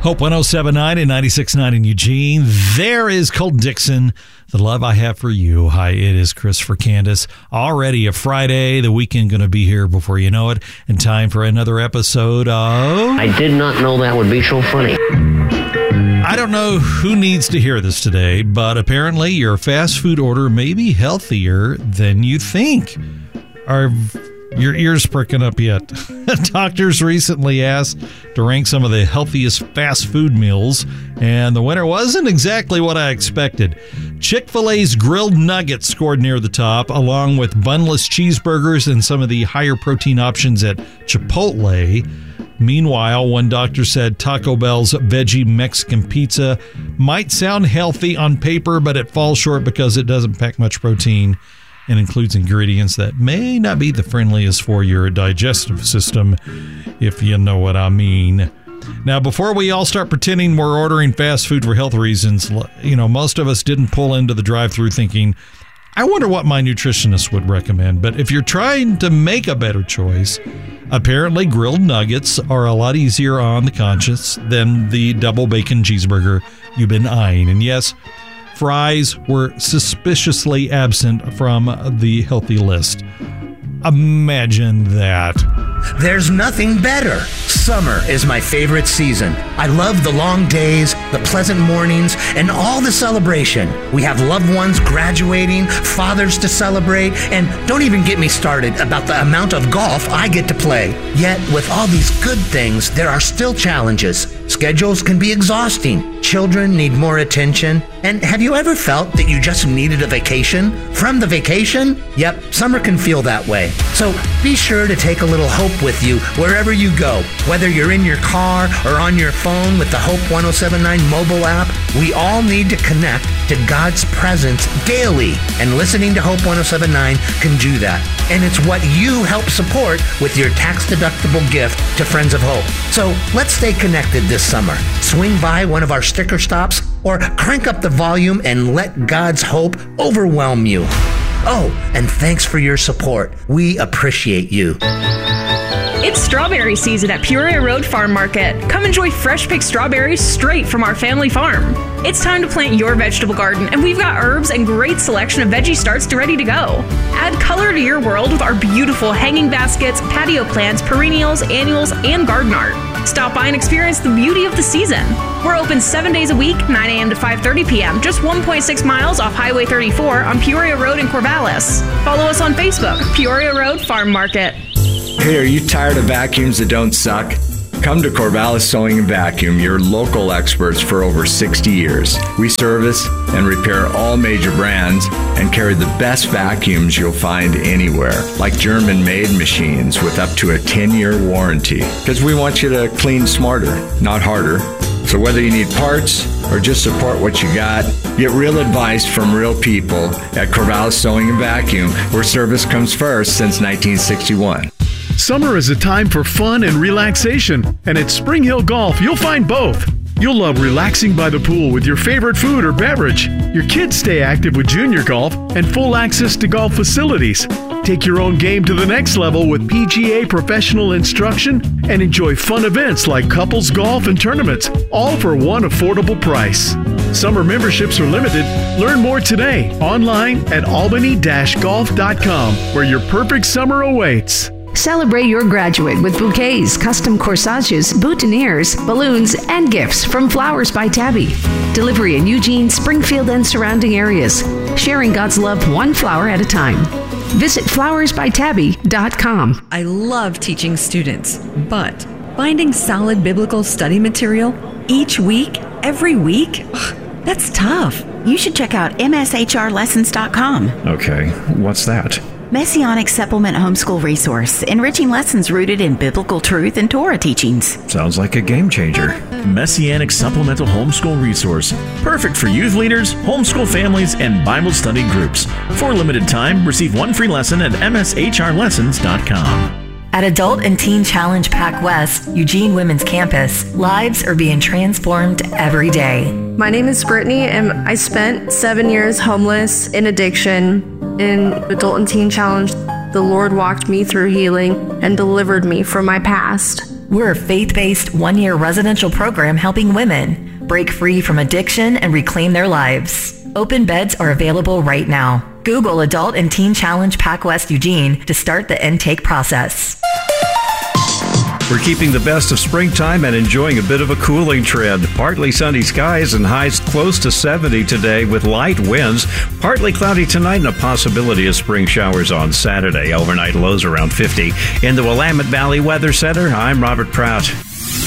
Hope 107.9 and 96.9 in Eugene. There is Colton Dixon, the love I have for you. Hi, it is Christopher Candace. Already a Friday, the weekend going to be here before you know it, and time for another episode of... I did not know that would be so funny. I don't know who needs to hear this today, but apparently your fast food order may be healthier than you think. Are your ears pricking up yet? Doctors recently asked to rank some of the healthiest fast food meals, and the winner wasn't exactly what I expected. Chick-fil-A's grilled nuggets scored near the top, along with bunless cheeseburgers and some of the higher protein options at Chipotle. Meanwhile, one doctor said Taco Bell's veggie Mexican pizza might sound healthy on paper, but it falls short because it doesn't pack much protein and includes ingredients that may not be the friendliest for your digestive system, if you know what I mean. Now, before we all start pretending we're ordering fast food for health reasons, most of us didn't pull into the drive-thru thinking, I wonder what my nutritionist would recommend. But if you're trying to make a better choice, apparently grilled nuggets are a lot easier on the conscience than the double bacon cheeseburger you've been eyeing. And yes, fries were suspiciously absent from the healthy list. Imagine that. There's nothing better. Summer is my favorite season. I love the long days, the pleasant mornings, and all the celebration. We have loved ones graduating, fathers to celebrate, and don't even get me started about the amount of golf I get to play. Yet, with all these good things, there are still challenges. Schedules can be exhausting. Children need more attention. And have you ever felt that you just needed a vacation from the vacation? Yep, summer can feel that way. So be sure to take a little hope with you wherever you go. Whether you're in your car or on your phone with the Hope 107.9 mobile app, we all need to connect to God's presence daily. And listening to Hope 107.9 can do that. And it's what you help support with your tax-deductible gift to Friends of Hope. So let's stay connected this summer. Swing by one of our sticker stops or crank up the volume and let God's hope overwhelm you. Oh, and thanks for your support. We appreciate you. It's strawberry season at Peoria Road Farm Market. Come enjoy fresh picked strawberries straight from our family farm. It's time to plant your vegetable garden, and we've got herbs and great selection of veggie starts ready to go. Add color to your world with our beautiful hanging baskets, patio plants, perennials, annuals, and garden art. Stop by and experience the beauty of the season. We're open 7 days a week, 9 a.m. to 5:30 p.m., just 1.6 miles off Highway 34 on Peoria Road in Corvallis. Follow us on Facebook, Peoria Road Farm Market. Hey, are you tired of vacuums that don't suck? Come to Corvallis Sewing and Vacuum, your local experts for over 60 years. We service and repair all major brands and carry the best vacuums you'll find anywhere, like German-made machines with up to a 10-year warranty. Because we want you to clean smarter, not harder. So whether you need parts or just support what you got, get real advice from real people at Corvallis Sewing and Vacuum, where service comes first since 1961. Summer is a time for fun and relaxation, and at Spring Hill Golf, you'll find both. You'll love relaxing by the pool with your favorite food or beverage. Your kids stay active with junior golf and full access to golf facilities. Take your own game to the next level with PGA professional instruction and enjoy fun events like couples golf and tournaments, all for one affordable price. Summer memberships are limited. Learn more today online at albany-golf.com, where your perfect summer awaits. Celebrate your graduate with bouquets, custom corsages, boutonnieres, balloons, and gifts from Flowers by Tabby. Delivery in Eugene, Springfield, and surrounding areas. Sharing God's love one flower at a time. Visit flowersbytabby.com. I love teaching students, but finding solid biblical study material each week, every week, that's tough. You should check out mshrlessons.com. Okay, what's that? Messianic Supplement Homeschool Resource, enriching lessons rooted in biblical truth and Torah teachings. Sounds like a game changer. Messianic Supplemental Homeschool Resource. Perfect for youth leaders, homeschool families, and Bible study groups. For a limited time, receive one free lesson at mshrlessons.com. At Adult and Teen Challenge Pac West, Eugene Women's Campus, lives are being transformed every day. My name is Brittany, and I spent 7 years homeless in addiction. In Adult and Teen Challenge, the Lord walked me through healing and delivered me from my past. We're a faith-based one-year residential program helping women break free from addiction and reclaim their lives. Open beds are available right now. Google Adult and Teen Challenge PacWest Eugene to start the intake process. We're keeping the best of springtime and enjoying a bit of a cooling trend. Partly sunny skies and highs close to 70 today with light winds. Partly cloudy tonight and a possibility of spring showers on Saturday. Overnight lows arown 50. In the Willamette Valley Weather Center, I'm Robert Pratt.